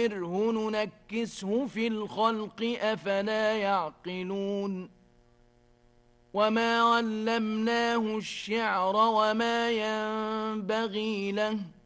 نعمره ننكسه في الخلق أفلا يعقلون وما علمناه الشعر وما ينبغي له